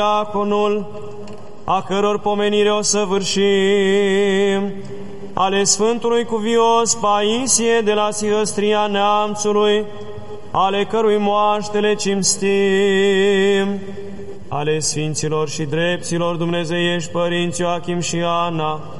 diaconul, a căror pomenire o săvârșim, ale Sfântului Cuvios Paisie de la Sihăstria Neamțului, ale cărui moaștele cinstim, ale Sfinților și Drepților Dumnezeiești Părinți Ioachim și Ana,